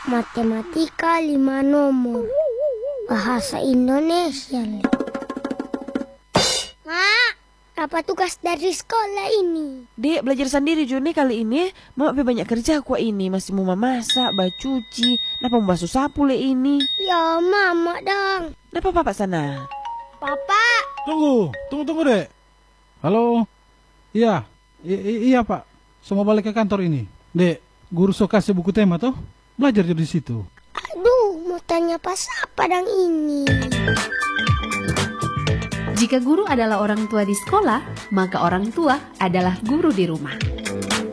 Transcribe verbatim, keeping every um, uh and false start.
Matematika lima nomor. Bahasa Indonesia. Mak, apa tugas dari sekolah ini? Dek, belajar sendiri Juni kali ini. Mama banyak kerja kuat ini. Masih mau memasak, bacuci. Kenapa mau basuh sapu le ini? Ya, mama dong. Kenapa papa sana? Papa. Tunggu, tunggu, tunggu dek. Halo. Iya, I i iya pak. Semua balik ke kantor ini. Dek, guru so kasih buku tema toh. Belajar di situ. Aduh, mau tanya pas apa dang ini? Jika guru adalah orang tua di sekolah, maka orang tua adalah guru di rumah.